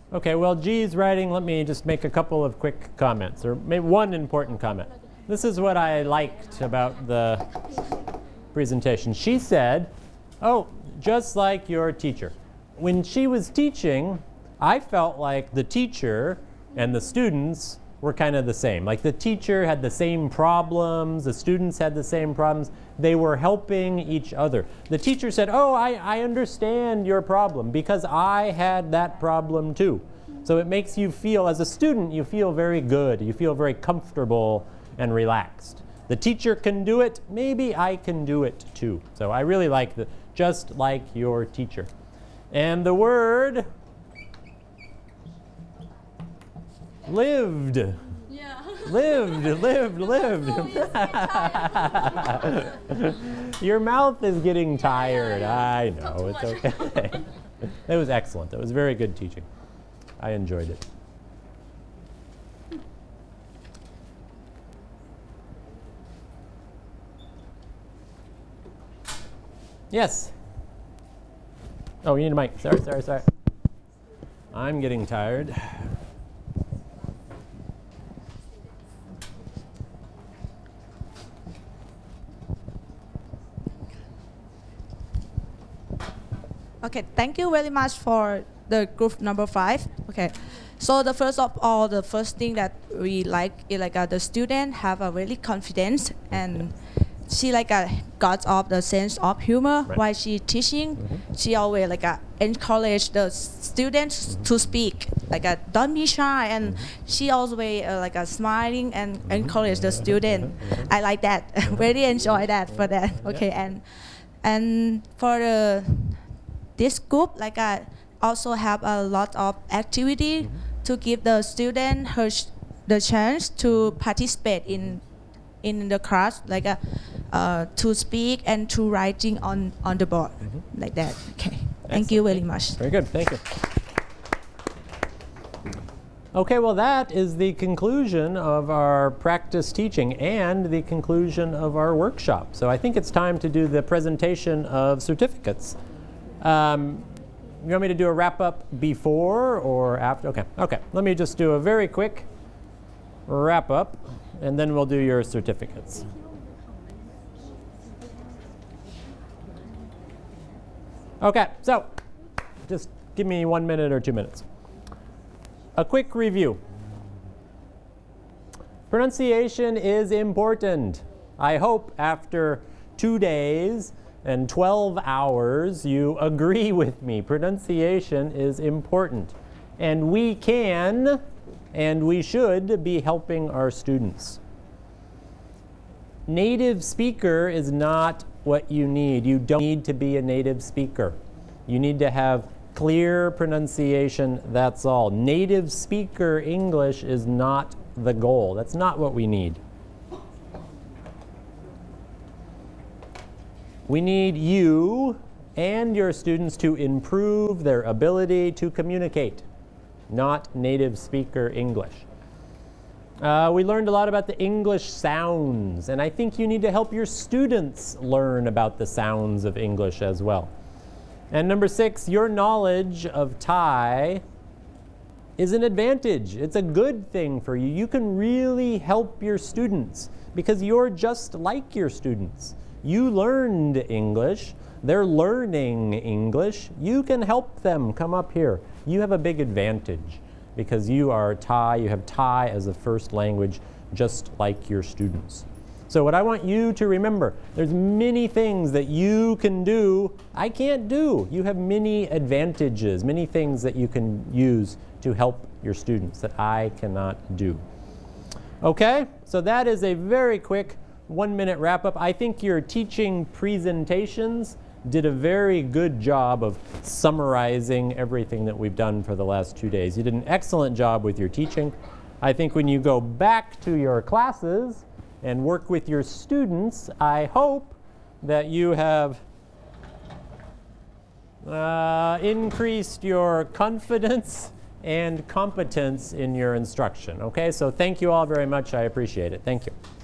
Okay, well, G's writing, let me just make a couple of quick comments, or maybe one important comment. This is what I liked about the presentation. She said, oh, just like your teacher. When she was teaching, I felt like the teacher and the students were kind of the same. Like the teacher had the same problems, the students had the same problems. They were helping each other. The teacher said, oh, I understand your problem because I had that problem too. So it makes you feel, as a student, you feel very good. You feel very comfortable and relaxed. The teacher can do it, maybe I can do it too. So I really like the just like your teacher. And the word lived. Yeah. Lived. Your mouth is getting tired. I know, it's okay. That was excellent. That was very good teaching. I enjoyed it. Yes. Oh, you need a mic. Sorry. I'm getting tired. Okay, thank you very much for the group number 5. Okay, so the first thing that we like is the student have a really confidence, and she got of the sense of humor while she teaching. She always encourage the students to speak, don't be shy, and she always smiling and encourage the student. I like that. Very enjoy that for that. Okay, and for this group also have a lot of activity to give the student the chance to participate in the class, to speak and to writing on the board, like that. Okay, thank you very much. Very good, thank you. Okay, well that is the conclusion of our practice teaching and the conclusion of our workshop. So I think it's time to do the presentation of certificates. You want me to do a wrap-up before or after? Okay. Let me just do a very quick wrap-up, and then we'll do your certificates. Okay, so just give me 1 minute or 2 minutes. A quick review. Pronunciation is important. I hope after 2 days and 12 hours, you agree with me. Pronunciation is important. And we can and we should be helping our students. Native speaker is not what you need. You don't need to be a native speaker. You need to have clear pronunciation, that's all. Native speaker English is not the goal. That's not what we need. We need you and your students to improve their ability to communicate, not native speaker English. We learned a lot about the English sounds, and I think you need to help your students learn about the sounds of English as well. And number 6, your knowledge of Thai is an advantage. It's a good thing for you. You can really help your students because you're just like your students. You learned English, they're learning English. You can help them come up here. You have a big advantage because you are Thai, you have Thai as a first language just like your students. So what I want you to remember, there's many things that you can do I can't do. You have many advantages, many things that you can use to help your students that I cannot do. Okay, so that is a very quick 1-minute wrap-up. I think your teaching presentations did a very good job of summarizing everything that we've done for the last 2 days. You did an excellent job with your teaching. I think when you go back to your classes and work with your students, I hope that you have increased your confidence and competence in your instruction. Okay, so thank you all very much. I appreciate it. Thank you.